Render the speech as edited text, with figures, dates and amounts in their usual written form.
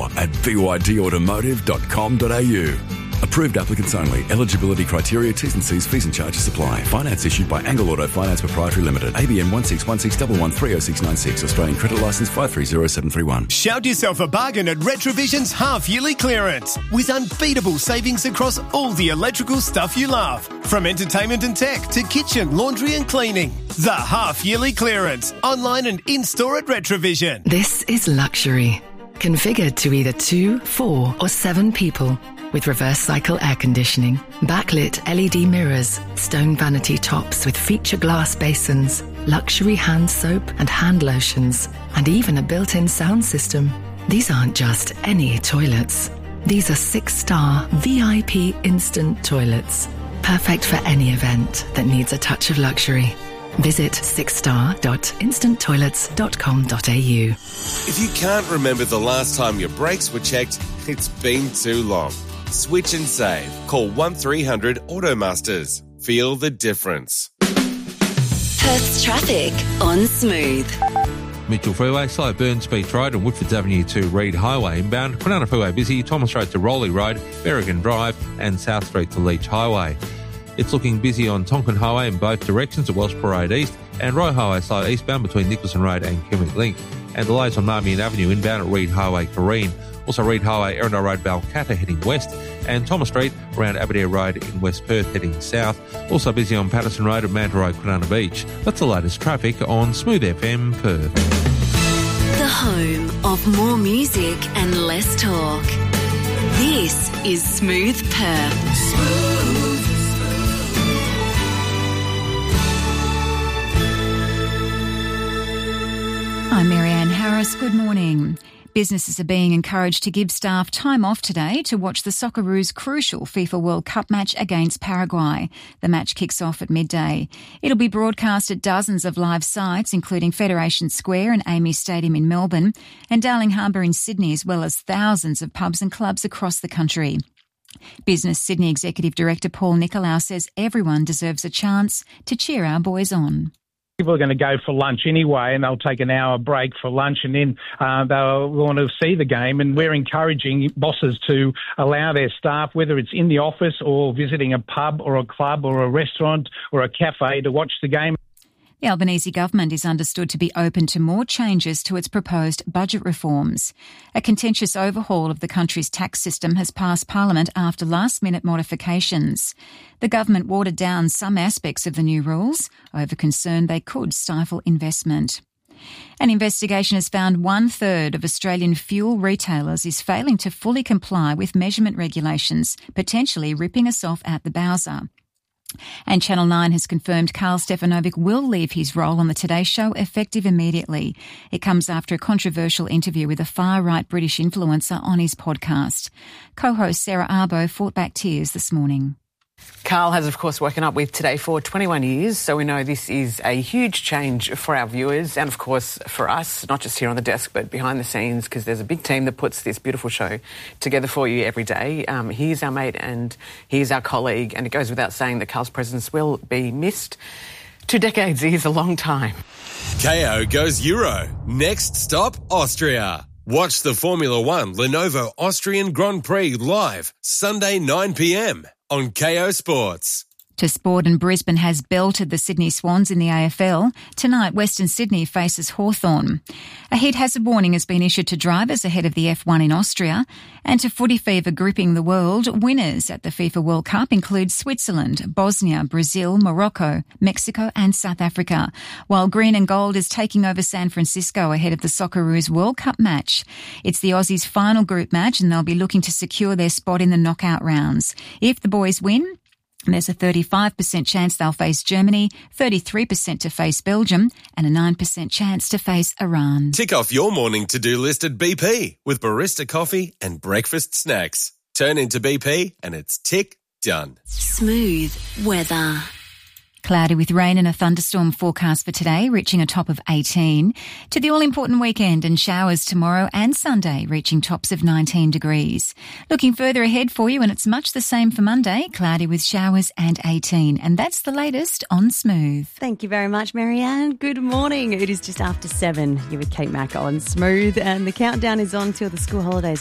more at bydautomotive.com.au. Approved applicants only. Eligibility criteria, T's and C's, fees and charges apply. Finance issued by Angle Auto Finance Proprietary Limited. ABN 161611309696. Australian credit licence 530731. Shout yourself a bargain at Retrovision's half-yearly clearance with unbeatable savings across all the electrical stuff you love. From entertainment and tech to kitchen, laundry and cleaning. The half-yearly clearance. Online and in-store at Retrovision. This is luxury. Configured to either 2, 4 or 7 people. With reverse cycle air conditioning, backlit LED mirrors, stone vanity tops with feature glass basins, luxury hand soap and hand lotions, and even a built-in sound system. These aren't just any toilets. These are 6-star VIP instant toilets. Perfect for any event that needs a touch of luxury. Visit 6star.instanttoilets.com.au. If you can't remember the last time your brakes were checked, it's been too long. Switch and save. Call 1300 Automasters. Feel the difference. Perth's traffic on Smooth. Mitchell Freeway, slow Burns Beach Road and Woodfords Avenue to Reed Highway inbound. Kwinana Freeway busy, Thomas Road to Rowley Road, Berrigan Drive and South Street to Leach Highway. It's looking busy on Tonkin Highway in both directions at Welsh Parade East and Roy Highway slow eastbound between Nicholson Road and Kimwick Link. And delays on Marmion Avenue inbound at Reed Highway, Kareen. Also Reed Highway, Erindale Road, Balcatta heading west, and Thomas Street around Aberdare Road in West Perth heading south. Also busy on Patterson Road at Manta Road, Kwinana Beach. That's the latest traffic on Smooth FM Perth. The home of more music and less talk. This is Smooth Perth. Smooth. I'm Marianne Harris. Good morning. Businesses are being encouraged to give staff time off today to watch the Socceroos' crucial FIFA World Cup match against Paraguay. The match kicks off at midday. It'll be broadcast at dozens of live sites, including Federation Square and Amy Stadium in Melbourne and Darling Harbour in Sydney, as well as thousands of pubs and clubs across the country. Business Sydney Executive Director Paul Nicolau says everyone deserves a chance to cheer our boys on. People are going to go for lunch anyway, and they'll take an hour break for lunch, and then they'll want to see the game. And we're encouraging bosses to allow their staff, whether it's in the office or visiting a pub or a club or a restaurant or a cafe, to watch the game. The Albanese government is understood to be open to more changes to its proposed budget reforms. A contentious overhaul of the country's tax system has passed Parliament after last-minute modifications. The government watered down some aspects of the new rules over concern they could stifle investment. An investigation has found 1/3 of Australian fuel retailers is failing to fully comply with measurement regulations, potentially ripping us off at the Bowser. And Channel 9 has confirmed Carl Stefanovic will leave his role on the Today Show effective immediately. It comes after a controversial interview with a far-right British influencer on his podcast. Co-host Sarah Arbo fought back tears this morning. Carl has, of course, woken up with Today for 21 years, so we know this is a huge change for our viewers and, of course, for us, not just here on the desk but behind the scenes, because there's a big team that puts this beautiful show together for you every day. He is our mate and he is our colleague, and it goes without saying that Carl's presence will be missed. 2 decades is a long time. KO goes Euro. Next stop, Austria. Watch the Formula One Lenovo Austrian Grand Prix live Sunday 9 p.m. on KO Sports. To sport, and Brisbane has belted the Sydney Swans in the AFL. Tonight, Western Sydney faces Hawthorn. A heat hazard warning has been issued to drivers ahead of the F1 in Austria. And to footy fever gripping the world, winners at the FIFA World Cup include Switzerland, Bosnia, Brazil, Morocco, Mexico and South Africa, while green and gold is taking over San Francisco ahead of the Socceroos World Cup match. It's the Aussies' final group match, and they'll be looking to secure their spot in the knockout rounds. If the boys win, there's a 35% chance they'll face Germany, 33% to face Belgium, and a 9% chance to face Iran. Tick off your morning to-do list at BP with barista coffee and breakfast snacks. Turn into BP and it's tick done. Smooth weather. Cloudy with rain and a thunderstorm forecast for today, reaching a top of 18. To the all-important weekend and showers tomorrow and Sunday, reaching tops of 19 degrees. Looking further ahead for you, and it's much the same for Monday, cloudy with showers and 18. And that's the latest on Smooth. Thank you very much, Marianne. Good morning. It is just after 7. You're with Kate Mack on Smooth, and the countdown is on till the school holidays